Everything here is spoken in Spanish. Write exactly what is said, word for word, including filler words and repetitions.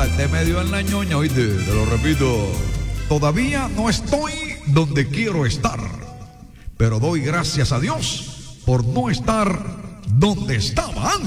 para este medio en la ñoña, oíste, te lo repito. Todavía no estoy donde quiero estar, pero doy gracias a Dios por no estar donde estaba antes.